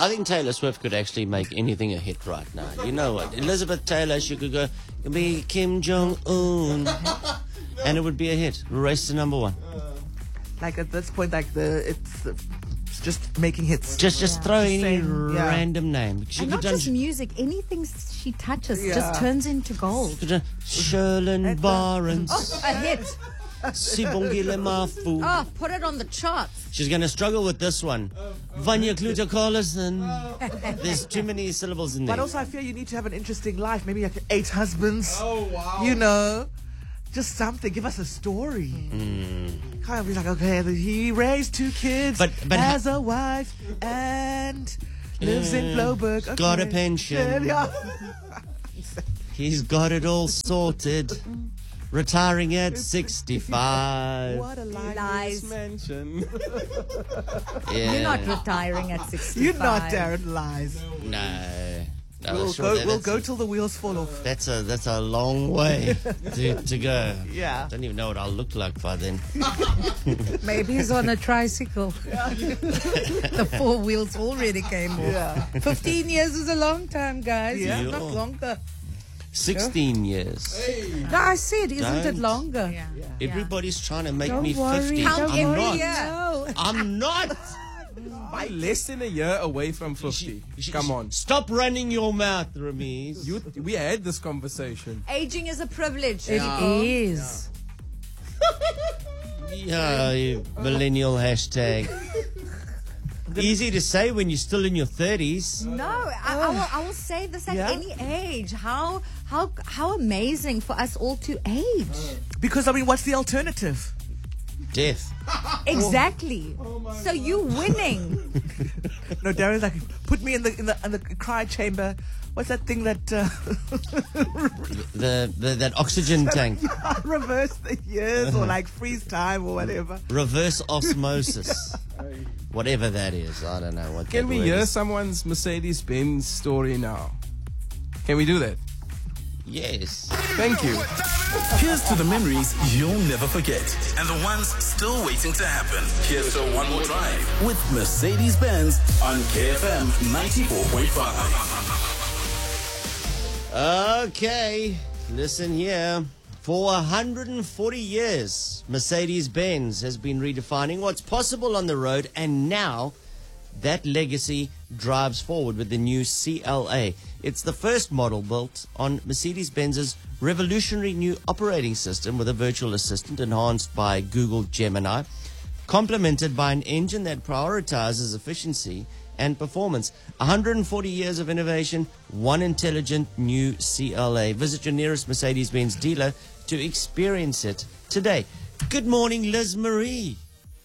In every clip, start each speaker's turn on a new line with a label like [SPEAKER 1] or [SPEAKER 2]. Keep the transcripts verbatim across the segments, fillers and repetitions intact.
[SPEAKER 1] I think Taylor Swift could actually make anything a hit right now. You know what? Elizabeth Taylor, she could go, be Kim Jong-un. And it would be a hit. Race to number one.
[SPEAKER 2] Like at this point, like the it's, it's just making hits.
[SPEAKER 1] Just just
[SPEAKER 3] Yeah.
[SPEAKER 1] throw any
[SPEAKER 2] Saying, yeah.
[SPEAKER 1] random name. She
[SPEAKER 3] And
[SPEAKER 1] could
[SPEAKER 3] not
[SPEAKER 1] done
[SPEAKER 3] just music, anything she touches
[SPEAKER 2] Yeah.
[SPEAKER 3] just turns into gold.
[SPEAKER 1] could done Sherlyn Barnes,
[SPEAKER 3] A hit.
[SPEAKER 1] Sibongile Mafu.
[SPEAKER 3] Oh, put it on the charts.
[SPEAKER 1] She's going to struggle with this one. Vanya Kluter Collison. There's too many syllables in there.
[SPEAKER 2] But also, I feel you need to have an interesting life. Maybe like eight husbands. Oh wow! You know, just something. Give us a story.
[SPEAKER 1] Mm.
[SPEAKER 2] Can't be like, okay, he raised two kids,
[SPEAKER 1] But- but
[SPEAKER 2] has a wife and lives in
[SPEAKER 1] Yeah.
[SPEAKER 2] Floberg. Okay.
[SPEAKER 1] Got a pension.
[SPEAKER 2] Yeah.
[SPEAKER 1] He's got it all sorted. Retiring at sixty-five.
[SPEAKER 2] What a life.
[SPEAKER 3] Lies.
[SPEAKER 4] Mansion.
[SPEAKER 1] Yeah.
[SPEAKER 3] You're not retiring at sixty-five.
[SPEAKER 2] You're not Darren Lies.
[SPEAKER 1] No. No,
[SPEAKER 2] We'll
[SPEAKER 1] sure,
[SPEAKER 2] go.
[SPEAKER 1] that-
[SPEAKER 2] We'll
[SPEAKER 1] that's
[SPEAKER 2] go
[SPEAKER 1] a-
[SPEAKER 2] till the wheels fall off.
[SPEAKER 1] That's a that's a long way to, to go.
[SPEAKER 2] Yeah.
[SPEAKER 1] Don't even know what I'll look like by then.
[SPEAKER 3] Maybe he's on a tricycle. The four wheels already came off.
[SPEAKER 2] Yeah.
[SPEAKER 3] Fifteen years is a long time, guys.
[SPEAKER 2] Yeah.
[SPEAKER 3] It's not
[SPEAKER 1] Yeah.
[SPEAKER 3] longer.
[SPEAKER 1] Sixteen years.
[SPEAKER 3] No, I said, isn't it
[SPEAKER 1] Don't.
[SPEAKER 3] longer?
[SPEAKER 1] Everybody's trying to make
[SPEAKER 3] Don't
[SPEAKER 1] me
[SPEAKER 3] worry.
[SPEAKER 1] fifty.
[SPEAKER 3] Count
[SPEAKER 1] I'm
[SPEAKER 3] every
[SPEAKER 1] not.
[SPEAKER 3] year. No.
[SPEAKER 1] I'm not.
[SPEAKER 4] By less than a year away from fifty. Come on.
[SPEAKER 1] Stop running your mouth, Ramiz.
[SPEAKER 4] You, we had this conversation.
[SPEAKER 3] Aging is a privilege. It
[SPEAKER 4] Yeah.
[SPEAKER 3] is.
[SPEAKER 1] Yeah, you millennial hashtag. Easy to say when you're still in your thirties.
[SPEAKER 3] No, I, I, will, I will say this at
[SPEAKER 2] Yeah?
[SPEAKER 3] any age. How how how amazing for us all to age.
[SPEAKER 2] Because I mean, what's the alternative?
[SPEAKER 1] Death.
[SPEAKER 3] Exactly. So you winning.
[SPEAKER 2] No, Darren's like, put me in the in the in the cry chamber. What's that thing that uh,
[SPEAKER 1] The, the that oxygen tank.
[SPEAKER 2] reverse the years or like freeze time or whatever?
[SPEAKER 1] Reverse osmosis. Whatever that is. I don't know what
[SPEAKER 4] Can
[SPEAKER 1] that
[SPEAKER 4] we
[SPEAKER 1] word
[SPEAKER 4] hear
[SPEAKER 1] is.
[SPEAKER 4] someone's Mercedes-Benz story now? Can we do that?
[SPEAKER 1] Yes.
[SPEAKER 4] Thank you.
[SPEAKER 5] Here's to the memories you'll never forget and the ones still waiting to happen. Here's to one more drive with Mercedes-Benz on K F M ninety-four point five.
[SPEAKER 1] Okay, listen here. For one hundred forty years, Mercedes-Benz has been redefining what's possible on the road, and now that legacy drives forward with the new C L A. It's the first model built on Mercedes-Benz's revolutionary new operating system with a virtual assistant enhanced by Google Gemini, complemented by an engine that prioritizes efficiency and performance. one hundred forty years of innovation, one intelligent new C L A. Visit your nearest Mercedes-Benz dealer to experience it today. Good morning, Liz Marie.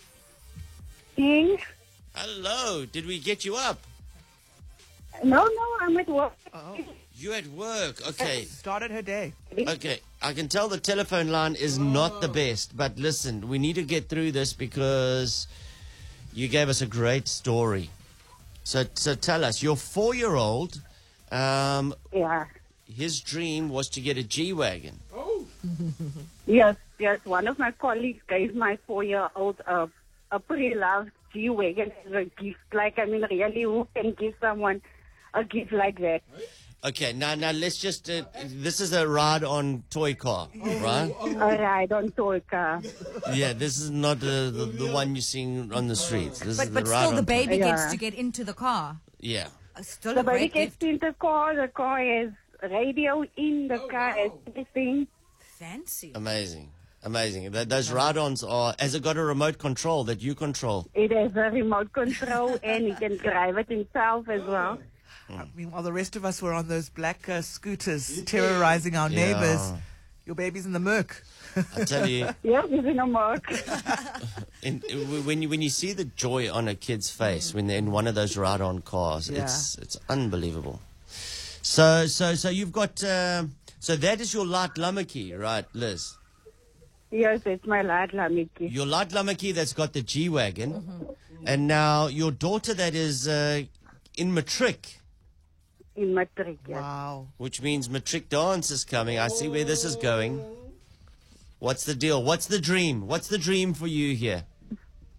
[SPEAKER 6] Hey.
[SPEAKER 1] Hello. Did we get you up?
[SPEAKER 6] No, no, I'm at work.
[SPEAKER 1] You at work. Okay.
[SPEAKER 2] Started her day.
[SPEAKER 1] Okay. I can tell the telephone line is not the best, but listen, we need to get through this because you gave us a great story. So, so tell us, your four-year-old, um,
[SPEAKER 6] Yeah.
[SPEAKER 1] his dream was to get a G-Wagon.
[SPEAKER 6] Yes, yes. One of my colleagues gave my four-year-old a, a pretty large G-Wagon as a gift. Like, I mean, really, who can give someone a gift like that?
[SPEAKER 1] Okay, now, now let's just, uh, this is a ride on toy car, right?
[SPEAKER 6] All right, on Tolka.
[SPEAKER 1] Yeah, this is not uh, the, the one you're seeing on the streets. This
[SPEAKER 3] But
[SPEAKER 1] is
[SPEAKER 3] but
[SPEAKER 1] the ride
[SPEAKER 3] still, the
[SPEAKER 1] on toy-
[SPEAKER 3] baby
[SPEAKER 6] Yeah.
[SPEAKER 3] gets to get into the car.
[SPEAKER 1] Yeah.
[SPEAKER 3] Uh, Still
[SPEAKER 6] The
[SPEAKER 3] a
[SPEAKER 6] baby
[SPEAKER 3] great
[SPEAKER 6] gets
[SPEAKER 3] gift.
[SPEAKER 6] in the car. The car has radio in the car, has everything.
[SPEAKER 3] Fancy.
[SPEAKER 1] Amazing. Amazing. Th- those ride-ons are, has it got a remote control that you control?
[SPEAKER 6] It has a remote control, and he can drive it himself as well.
[SPEAKER 2] I mean, while the rest of us were on those black uh, scooters terrorizing our
[SPEAKER 1] Yeah.
[SPEAKER 2] neighbors, your baby's in the Merc.
[SPEAKER 1] I tell you,
[SPEAKER 6] Yes, he's in a mark.
[SPEAKER 1] in, when you when you see the joy on a kid's face when they're in one of those ride-on cars,
[SPEAKER 2] Yeah.
[SPEAKER 1] it's it's unbelievable. So so so you've got um so that is your light Lamaki, right, Liz?
[SPEAKER 6] Yes, it's my lad, Lamiki.
[SPEAKER 1] Your light Lamaki that's got the G-Wagon, and now your daughter that is uh, in matric,
[SPEAKER 6] In matric, yes.
[SPEAKER 2] Wow.
[SPEAKER 1] which means matric dance is coming. I see where this is going. What's the deal? What's the dream? What's the dream for you here?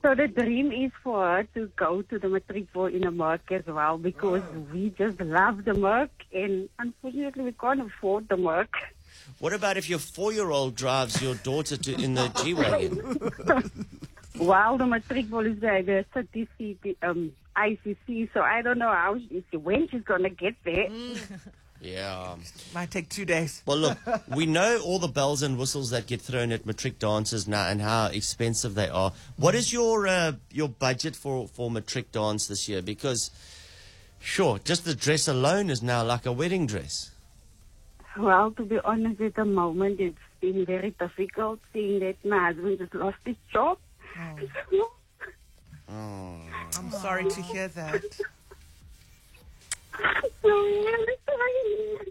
[SPEAKER 6] So the dream is for her to go to the matric ball in America as well, because we just love the Merc, and unfortunately we can't afford the Merc.
[SPEAKER 1] What about if your four-year-old drives your daughter to in the G-Wagon?
[SPEAKER 6] While the matric ball is there, the certificate, um, I C C, so I don't know how she, when she's going to get there.
[SPEAKER 1] Yeah.
[SPEAKER 2] Might take two days.
[SPEAKER 1] Well, look, we know all the bells and whistles that get thrown at matric dances now and how expensive they are. What is your uh, your budget for, for matric dance this year? Because, sure, just the dress alone is now like a wedding dress.
[SPEAKER 6] Well, to be honest, at the moment, it's been very difficult seeing that my husband just lost his job.
[SPEAKER 2] Oh. Oh. I'm sorry to hear that.
[SPEAKER 6] So, really sorry.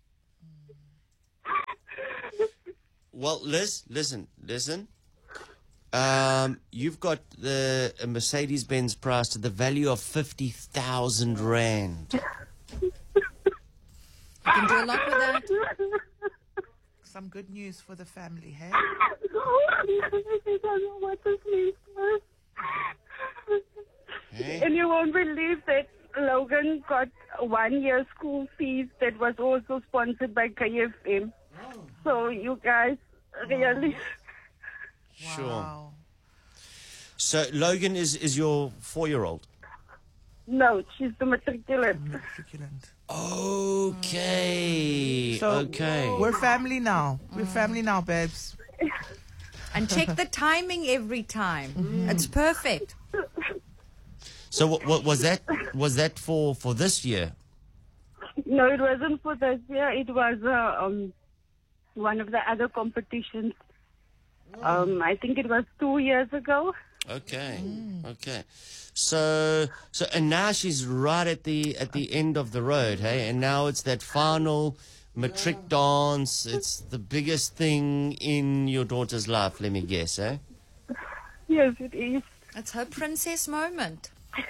[SPEAKER 1] Well, Liz, listen, listen. Um, you've got the a Mercedes-Benz prize to the value of fifty thousand rand.
[SPEAKER 3] You can do a lot with that.
[SPEAKER 2] Some good news for the family, hey?
[SPEAKER 6] I don't know what this means.
[SPEAKER 1] Hey?
[SPEAKER 6] And you won't believe that Logan got one year school fees that was also sponsored by K F M. So you guys really...
[SPEAKER 1] Sure.
[SPEAKER 2] Wow.
[SPEAKER 1] So Logan is, is your four-year-old?
[SPEAKER 6] No, she's the matriculant.
[SPEAKER 2] Matriculant.
[SPEAKER 1] Okay.
[SPEAKER 2] So
[SPEAKER 1] okay.
[SPEAKER 2] we're family now. We're family now, babes.
[SPEAKER 3] And check the timing every time. It's perfect.
[SPEAKER 1] So what, what was that? Was that for, for this year?
[SPEAKER 6] No, it wasn't for this year. It was uh, um, one of the other competitions. Um, I think it was two years ago.
[SPEAKER 1] Okay. Okay. So so and now she's right at the at the end of the road, hey? And now it's that final matric dance. It's the biggest thing in your daughter's life, let me guess, eh?
[SPEAKER 6] Yes, it is.
[SPEAKER 3] It's her princess moment.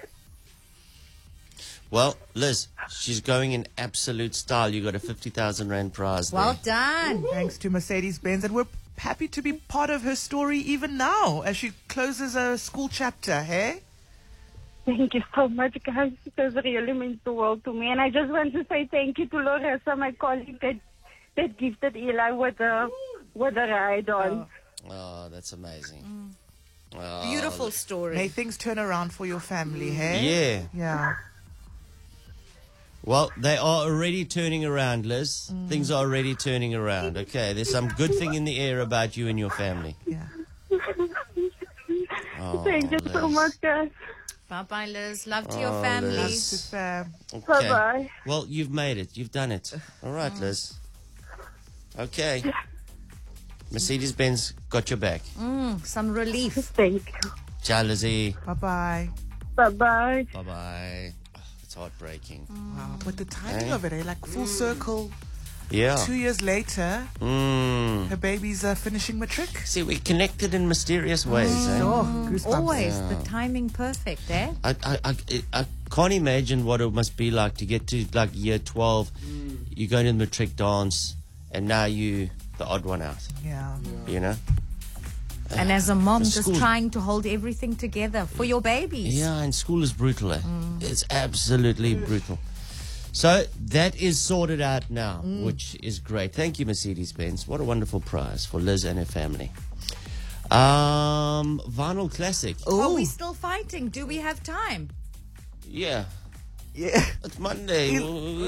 [SPEAKER 1] Well, Liz, she's going in absolute style. You got a fifty thousand rand prize there.
[SPEAKER 3] Well done.
[SPEAKER 2] Thanks to Mercedes-Benz. And we're happy to be part of her story even now as she closes a school chapter, hey?
[SPEAKER 6] Thank you so much, guys. It really means the world to me. And I just want to say thank you to Loressa, my colleague, that, that gifted Eli with a, with a ride on.
[SPEAKER 1] Oh, that's amazing. Oh,
[SPEAKER 3] Beautiful
[SPEAKER 1] look.
[SPEAKER 3] story.
[SPEAKER 2] May things turn around for your family, hey?
[SPEAKER 1] Yeah.
[SPEAKER 2] Yeah.
[SPEAKER 1] Well, they are already turning around, Liz. Things are already turning around. Okay, there's some good thing in the air about you and your family.
[SPEAKER 2] Yeah.
[SPEAKER 1] Oh,
[SPEAKER 6] Thank you so
[SPEAKER 1] Liz.
[SPEAKER 6] much, guys.
[SPEAKER 3] Bye-bye, Liz. Love to your
[SPEAKER 1] Oh,
[SPEAKER 3] family.
[SPEAKER 1] Liz.
[SPEAKER 2] Just, uh,
[SPEAKER 1] Okay.
[SPEAKER 6] Bye-bye.
[SPEAKER 1] Well, you've made it. You've done it. All right, Liz. Okay. Mercedes-Benz got your back.
[SPEAKER 3] Mm, some relief.
[SPEAKER 6] Thank you.
[SPEAKER 1] Ciao, Lizzie.
[SPEAKER 2] bye-bye.
[SPEAKER 6] Bye-bye.
[SPEAKER 1] Bye-bye. Oh, it's heartbreaking.
[SPEAKER 2] Wow. But the timing
[SPEAKER 1] Hey?
[SPEAKER 2] of it, eh? Like full circle.
[SPEAKER 1] Yeah.
[SPEAKER 2] Two years later,
[SPEAKER 1] Mm.
[SPEAKER 2] her baby's uh, finishing matric.
[SPEAKER 1] See, we're connected in mysterious ways, eh?
[SPEAKER 2] Oh, goosebumps.
[SPEAKER 3] Always the timing perfect, eh?
[SPEAKER 1] I, I, I, I can't imagine what it must be like to get to like year twelve. You go to the matric dance, and now you the odd one out.
[SPEAKER 2] Yeah.
[SPEAKER 1] You know?
[SPEAKER 3] And as a mom,
[SPEAKER 1] The
[SPEAKER 3] just
[SPEAKER 1] school-
[SPEAKER 3] trying to hold everything together for your babies.
[SPEAKER 1] Yeah, and school is brutal. Eh? It's absolutely brutal. So that is sorted out now, which is great. Thank you, Mercedes-Benz. What a wonderful prize for Liz and her family. Um, Vinyl Classic.
[SPEAKER 3] Are we still fighting? Do we have time?
[SPEAKER 1] Yeah,
[SPEAKER 2] Yeah.
[SPEAKER 1] it's Monday.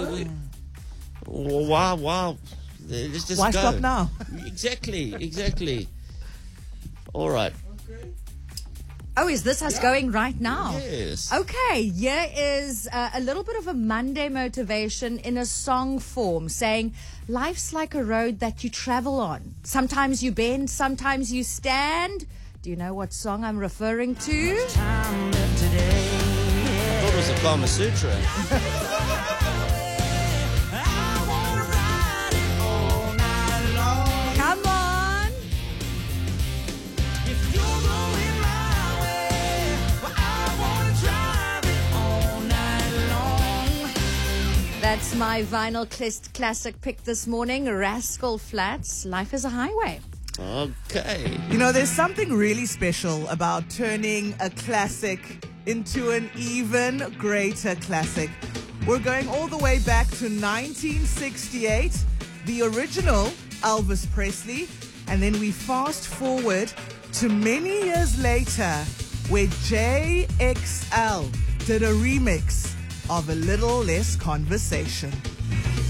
[SPEAKER 1] Wow, wow. Let's just
[SPEAKER 2] Why
[SPEAKER 1] go.
[SPEAKER 2] stop now?
[SPEAKER 1] Exactly, exactly. All right.
[SPEAKER 3] Oh, is this us going right now?
[SPEAKER 1] Yes.
[SPEAKER 3] Okay, here is uh, a little bit of a Monday motivation in a song form saying, life's like a road that you travel on. Sometimes you bend, sometimes you stand. Do you know what song I'm referring to?
[SPEAKER 1] I thought it was a Kama Sutra.
[SPEAKER 3] Come on. That's my vinyl cl- classic pick this morning, Rascal Flats, Life is a Highway.
[SPEAKER 1] Okay.
[SPEAKER 2] You know, there's something really special about turning a classic into an even greater classic. We're going all the way back to nineteen sixty-eight, the original Elvis Presley, and then we fast forward to many years later where J X L did a remix of A Little Less Conversation.